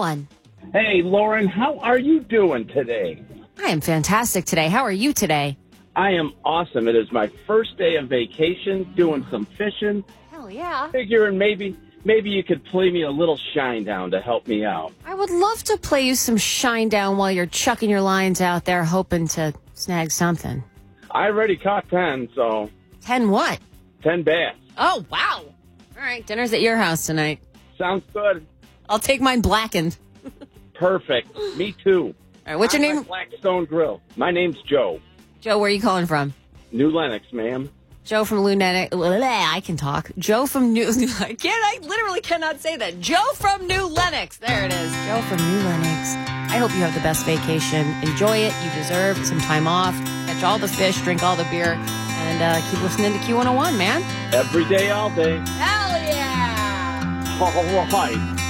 Q101. Hey, Lauren, how are you doing today? I am fantastic today. How are you today? I am awesome. It is my first day of vacation, doing some fishing. Hell yeah. Figuring maybe you could play me a little shine down to help me out. I would love to play you some shine down while you're chucking your lines out there hoping to snag something. I already caught 10, so 10 what? 10 bass. Oh, wow. All right, dinner's at your house tonight. Sounds good. I'll take mine blackened. Perfect. Me too. All right, what's your name? Blackstone Grill. My name's Joe. Joe, where are you calling from? New Lenox, ma'am. Joe from Lunetic. I can talk. Joe from New... I literally cannot say that. Joe from New Lenox. There it is. Joe from New Lenox. I hope you have the best vacation. Enjoy it. You deserve some time off. Catch all the fish, drink all the beer, and keep listening to Q101, man. Every day, all day. Hell yeah! All right.